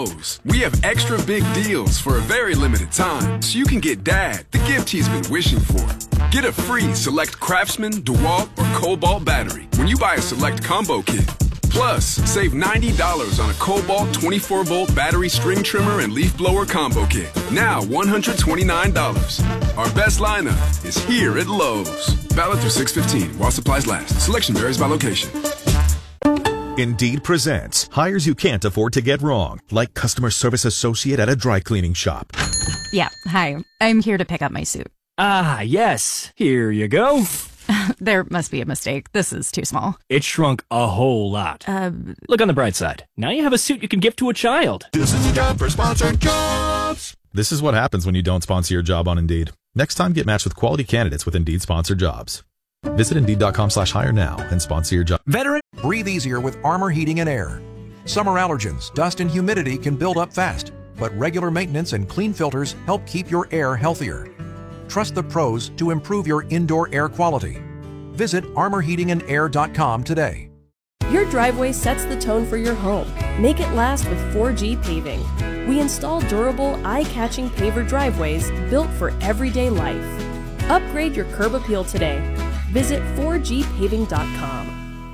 We have extra big deals for a very limited time, so you can get Dad the gift he's been wishing for. Get a free Select Craftsman, DeWalt, or Cobalt battery when you buy a Select Combo Kit. Plus, save $90 on a Cobalt 24-volt battery string trimmer and leaf blower combo kit. Now $129. Our best lineup is here at Lowe's. Valid through 6/15 while supplies last. Selection varies by location. Indeed presents hires you can't afford to get wrong, like customer service associate at a dry cleaning shop. Yeah, hi. I'm here to pick up my suit. Ah, yes. Here you go. There must be a mistake. This is too small. It shrunk a whole lot. Look on the bright side. Now you have a suit you can give to a child. This is a job for Sponsored Jobs. This is what happens when you don't sponsor your job on Indeed. Next time, get matched with quality candidates with Indeed sponsored jobs. Visit Indeed.com/hire now and sponsor your job. Veteran. Breathe easier with Armor Heating and Air. Summer allergens, dust, and humidity can build up fast, but regular maintenance and clean filters help keep your air healthier. Trust the pros to improve your indoor air quality. Visit armorheatingandair.com today. Your driveway sets the tone for your home. Make it last with 4G Paving. We install durable, eye-catching paver driveways built for everyday life. Upgrade your curb appeal today. Visit 4gpaving.com.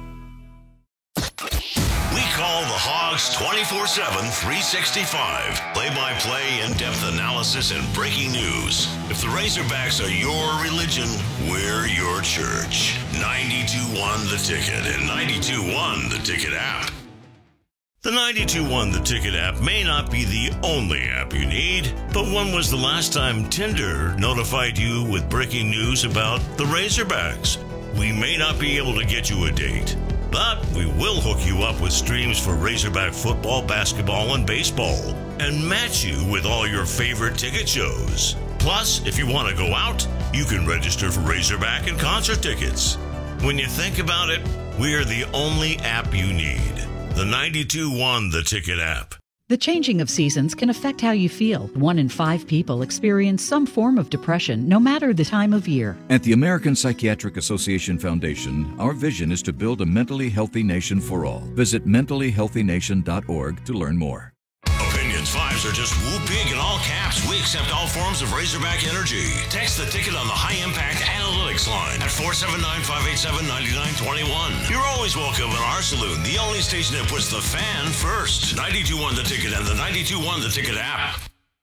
We call the Hogs 24/7, 365. Play-by-play, in-depth analysis, and breaking news. If the Razorbacks are your religion, we're your church. 92.1 The Ticket and 92.1 The Ticket app. The 92.1 The Ticket app may not be the only app you need, but when was the last time Tinder notified you with breaking news about the Razorbacks? We may not be able to get you a date, but we will hook you up with streams for Razorback football, basketball, and baseball, and match you with all your favorite ticket shows. Plus, if you want to go out, you can register for Razorback and concert tickets. When you think about it, we are the only app you need. The 92.1 The Ticket app. The changing of seasons can affect how you feel. 1 in 5 people experience some form of depression, no matter the time of year. At the American Psychiatric Association Foundation, our vision is to build a mentally healthy nation for all. Visit mentallyhealthynation.org to learn more. Opinions 5s are just woo big in all caps. We accept all forms of Razorback energy. Text The Ticket on the High Impact Analytics line at 479-587-9921. You're always welcome in our saloon, the only station that puts the fan first. 92.1 The Ticket and the 92.1 The Ticket app.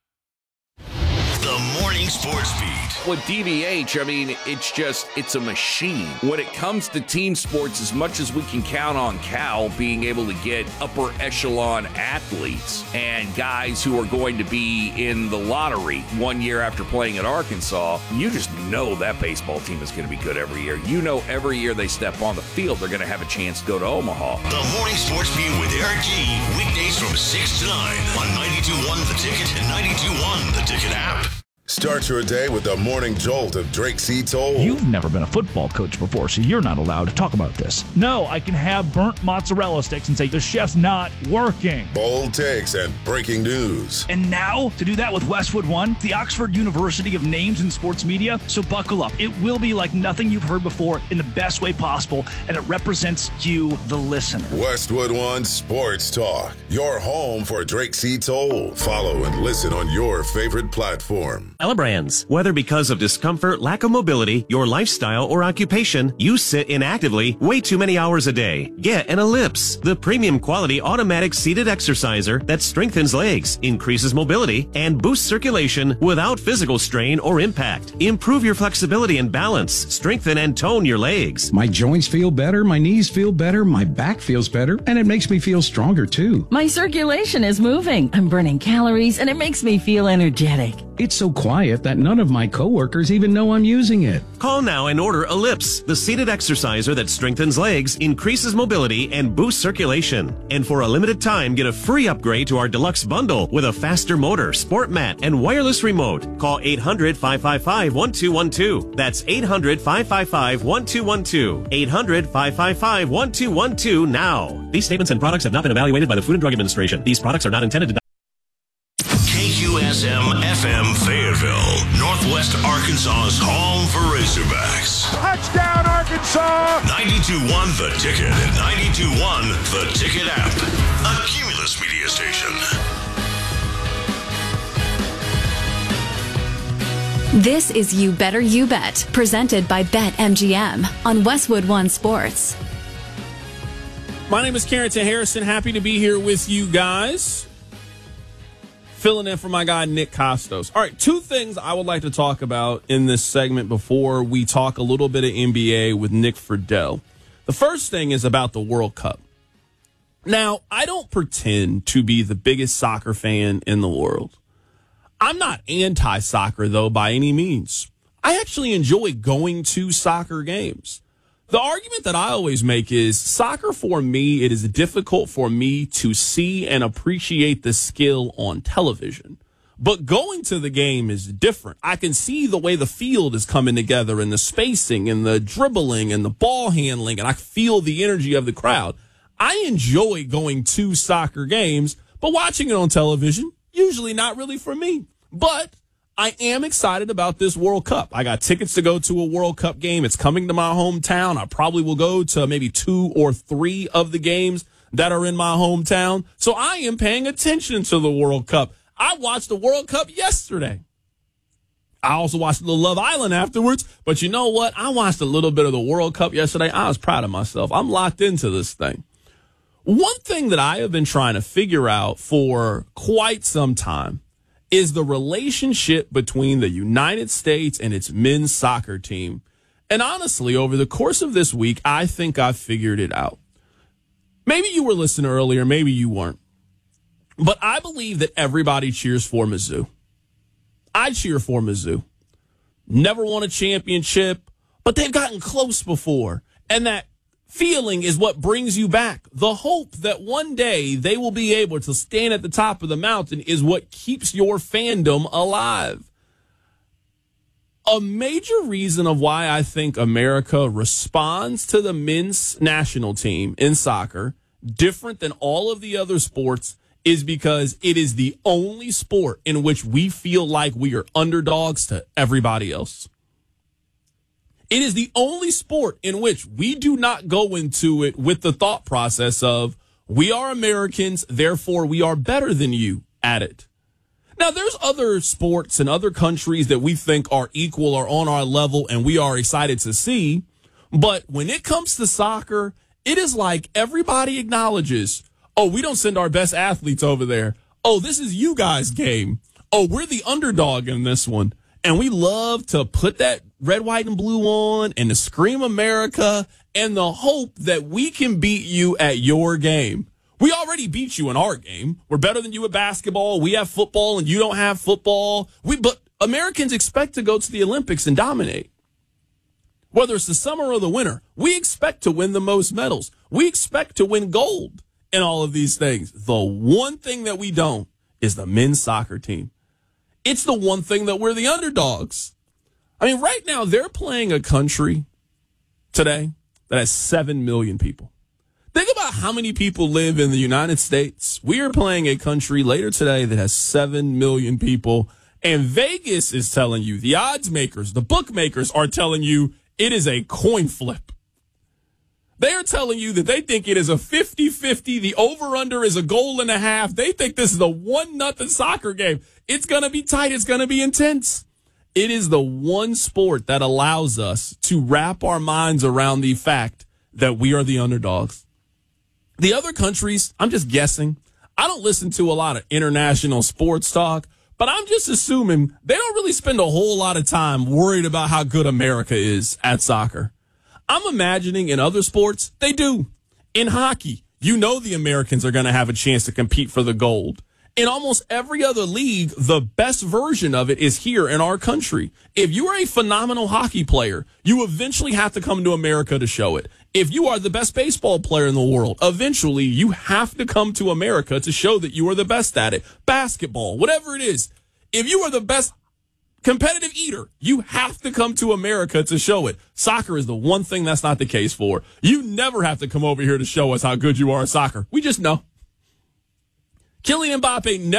The Morning Sports Beat. With DVH, I mean, it's a machine. When it comes to team sports, as much as we can count on Cal being able to get upper echelon athletes and guys who are going to be in the lottery 1 year after playing at Arkansas, you just know that baseball team is going to be good every year. You know every year they step on the field, they're going to have a chance to go to Omaha. The Morning Sports Beat with Eric G. Weekdays from 6 to 9 on 92.1 The Ticket and 92.1 The Ticket app. Start your day with the morning jolt of Drake C. Toll. You've never been a football coach before, so you're not allowed to talk about this. No, I can have burnt mozzarella sticks and say the chef's not working. Bold takes and breaking news. And now, to do that with Westwood One, the Oxford University of names in sports media, so buckle up. It will be like nothing you've heard before in the best way possible, and it represents you, the listener. Westwood One Sports Talk, your home for Drake C. Toll. Follow and listen on your favorite platform. Elebrands. Whether because of discomfort, lack of mobility, your lifestyle, or occupation, you sit inactively way too many hours a day. Get an Ellipse, the premium quality automatic seated exerciser that strengthens legs, increases mobility, and boosts circulation without physical strain or impact. Improve your flexibility and balance, strengthen and tone your legs. My joints feel better, my knees feel better, my back feels better, and it makes me feel stronger too. My circulation is moving. I'm burning calories, and it makes me feel energetic. It's so quiet that none of my coworkers even know I'm using it. Call now and order Ellipse, the seated exerciser that strengthens legs, increases mobility, and boosts circulation. And for a limited time, get a free upgrade to our deluxe bundle with a faster motor, sport mat, and wireless remote. Call 800-555-1212. That's 800-555-1212. 800-555-1212 now. These statements and products have not been evaluated by the Food and Drug Administration. These products are not intended to... KQSM-FM Fayetteville, Northwest Arkansas's home for Razorbacks. Touchdown, Arkansas! 92.1 The Ticket and 92.1 The Ticket app. A Cumulus media station. This is You Better You Bet, presented by BetMGM on Westwood One Sports. My name is Carrington Harrison. Happy to be here with you guys. Filling in for my guy, Nick Costos. All right, two things I would like to talk about in this segment before we talk a little bit of NBA with Nick Friedel. The first thing is about the World Cup. Now, I don't pretend to be the biggest soccer fan in the world. I'm not anti-soccer, though, by any means. I actually enjoy going to soccer games. The argument that I always make is soccer, for me, it is difficult for me to see and appreciate the skill on television. But going to the game is different. I can see the way the field is coming together and the spacing and the dribbling and the ball handling, and I feel the energy of the crowd. I enjoy going to soccer games, but watching it on television, usually not really for me. But I am excited about this World Cup. I got tickets to go to a World Cup game. It's coming to my hometown. I probably will go to maybe 2 or 3 of the games that are in my hometown. So I am paying attention to the World Cup. I watched the World Cup yesterday. I also watched a little Love Island afterwards. But you know what? I watched a little bit of the World Cup yesterday. I was proud of myself. I'm locked into this thing. One thing that I have been trying to figure out for quite some time is the relationship between the United States and its men's soccer team. And honestly, over the course of this week, I think I've figured it out. Maybe you were listening earlier, maybe you weren't. But I believe that everybody cheers for Mizzou. I cheer for Mizzou. Never won a championship, but they've gotten close before. And that feeling is what brings you back. The hope that one day they will be able to stand at the top of the mountain is what keeps your fandom alive. A major reason of why I think America responds to the men's national team in soccer different than all of the other sports is because it is the only sport in which we feel like we are underdogs to everybody else. It is the only sport in which we do not go into it with the thought process of, we are Americans, therefore we are better than you at it. Now, there's other sports and other countries that we think are equal or on our level and we are excited to see. But when it comes to soccer, it is like everybody acknowledges, oh, we don't send our best athletes over there. Oh, this is you guys' game. Oh, we're the underdog in this one. And we love to put that red, white, and blue on and to scream America and the hope that we can beat you at your game. We already beat you in our game. We're better than you at basketball. We have football and you don't have football. But Americans expect to go to the Olympics and dominate. Whether it's the summer or the winter, we expect to win the most medals. We expect to win gold in all of these things. The one thing that we don't is the men's soccer team. It's the one thing that we're the underdogs. I mean, right now, they're playing a country today that has 7 million people. Think about how many people live in the United States. We are playing a country later today that has 7 million people. And Vegas is telling you, the odds makers, the bookmakers are telling you it is a coin flip. They are telling you that they think it is a 50-50. The over-under is a goal and a half. They think this is a 1-0 soccer game. It's going to be tight. It's going to be intense. It is the one sport that allows us to wrap our minds around the fact that we are the underdogs. The other countries, I'm just guessing. I don't listen to a lot of international sports talk, but I'm just assuming they don't really spend a whole lot of time worried about how good America is at soccer. I'm imagining in other sports, they do. In hockey, you know the Americans are going to have a chance to compete for the gold. In almost every other league, the best version of it is here in our country. If you are a phenomenal hockey player, you eventually have to come to America to show it. If you are the best baseball player in the world, eventually you have to come to America to show that you are the best at it. Basketball, whatever it is. If you are the best competitive eater, you have to come to America to show it. Soccer is the one thing that's not the case for. You never have to come over here to show us how good you are at soccer. We just know. Kylian Mbappe never